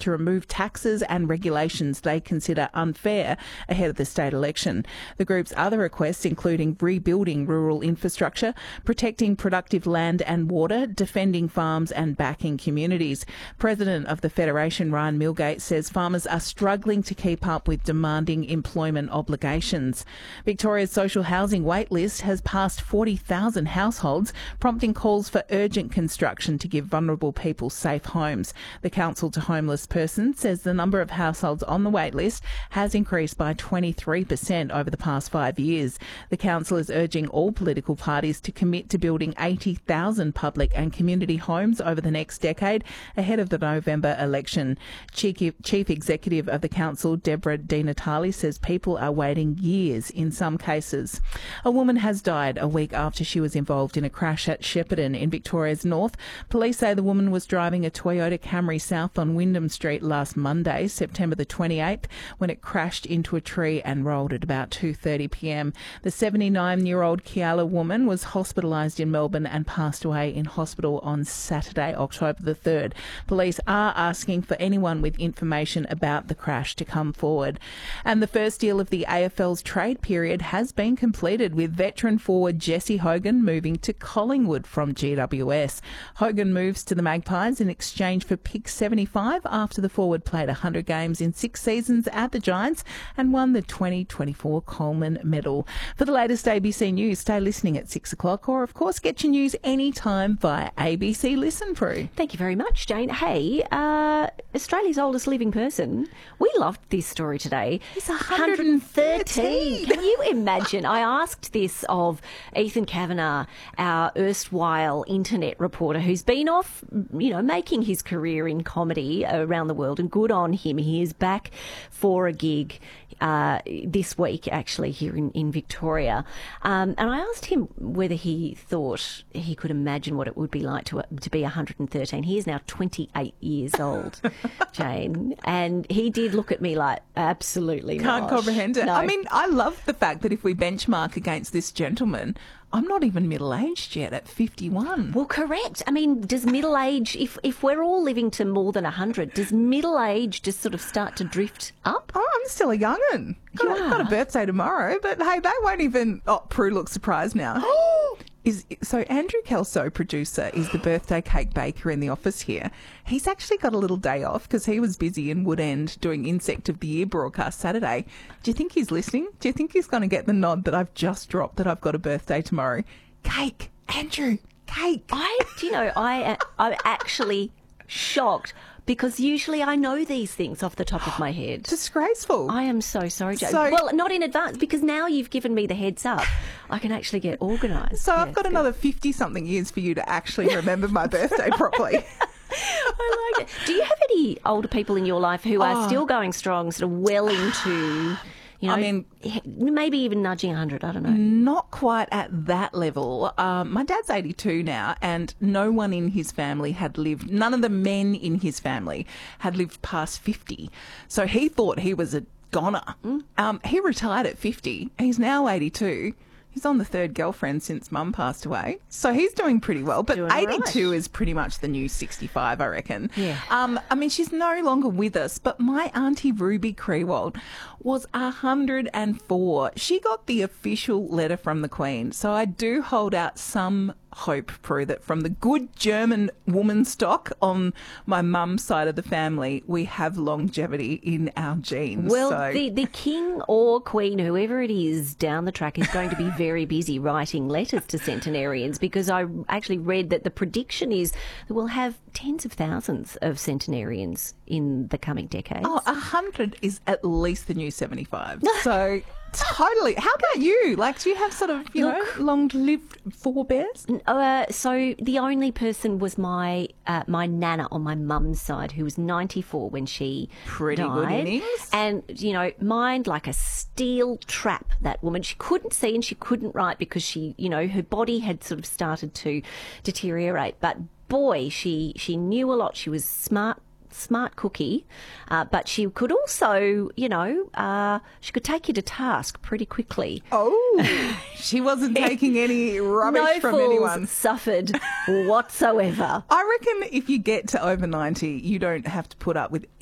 to remove taxes and regulations they consider unfair ahead of the state election. The group's other requests including rebuilding rural infrastructure, protecting productive land and water, defending farms and backing communities. President of the Federation, Ryan Milgate, says farmers are struggling to keep up with demanding employment obligations. Victoria's social housing wait list has passed 40,000 households, prompting calls for urgent construction to give vulnerable people safe homes. The Council to Homeless Persons says the number of households on the wait list has increased by 23% over the past 5 years. The council is urging all political parties to commit to building 80,000 public and community homes over the next decade ahead of the November election. Chief Executive of the council, Deborah Di Natale, says people are waiting years in some cases. A woman has died a week after she was involved in a crash at Shepparton in Victoria's north. Police say the woman was driving a Toyota Camry south on Wyndham Street last Monday, September the 28th, when it crashed into a tree and rolled at about 2:30pm. The 79-year-old Kiala woman was hospitalised in Melbourne and passed away in hospital on Saturday, October the 3rd. Police are asking for anyone with information about the crash to come forward. And the first deal of the AFL's trade period has been completed, with veteran forward Jesse Hogan moving to Collingwood from GWS. Hogan moves to the Magpies in exchange for pick 75 after the forward played 100 games in 6 seasons at the Giants and won the 2024 Coleman Medal. For the latest ABC News, stay listening at 6 o'clock, or of course get your news anytime via ABC Listen Through. Thank you very much, Jane. Hey, Australia's oldest living person. We loved this story today. He's 113. Can you imagine? I asked this of Ethan Kavanagh, our erstwhile internet reporter, who's been off, making his career in comedy around the world, and good on him. He is back for a gig this week, actually, here in Victoria. And I asked him whether he thought he could imagine what it would be like to be 113. He is now 28 years old, Jane. And he did look at me like, absolutely Can't not. comprehend it. No. I mean, I love the fact that if we benchmark against this gentleman, I'm not even middle-aged yet at 51. Well, correct. I mean, does middle age, if we're all living to more than 100, does middle age just sort of start to drift up? Oh, I'm still a young'un. Got a birthday tomorrow, but hey, they won't even... Oh, Prue looks surprised now. So Andrew Kelso, producer, is the birthday cake baker in the office here. He's actually got a little day off because he was busy in Woodend doing Insect of the Year broadcast Saturday. Do you think he's listening? Do you think he's going to get the nod that I've just dropped that I've got a birthday tomorrow? Cake, Andrew, cake. I'm actually shocked, because usually I know these things off the top of my head. Disgraceful. I am so sorry, Joe. So, well, not in advance, because now you've given me the heads up. I can actually get organised. So I've got another 50-something years for you to actually remember my birthday properly. I like it. Do you have any older people in your life who are still going strong, sort of well into... maybe even nudging 100, I don't know. Not quite at that level. My dad's 82 now, and no one in his family had lived, none of the men in his family had lived past 50. So he thought he was a goner. He retired at 50. He's now 82. He's on the third girlfriend since Mum passed away. So he's doing pretty well. But 82 is pretty much the new 65, I reckon. Yeah. She's no longer with us, but my Auntie Ruby Krewald was 104. She got the official letter from the Queen. So I do hold out some hope, Prue, that from the good German woman stock on my mum's side of the family, we have longevity in our genes. Well, the king or queen, whoever it is down the track, is going to be very busy writing letters to centenarians, because I actually read that the prediction is that we'll have tens of thousands of centenarians in the coming decades. 100 is at least the new 75. So... Totally. How about you? Do you have sort of, long-lived forebears? So the only person was my nana on my mum's side, who was 94 when she Pretty died. good innings. And, mind like a steel trap, that woman. She couldn't see and she couldn't write because she, her body had sort of started to deteriorate. But boy, she knew a lot. She was smart cookie, but she could also, she could take you to task pretty quickly. Oh, she wasn't taking any rubbish from anyone. Suffered whatsoever. I reckon if you get to over 90, you don't have to put up with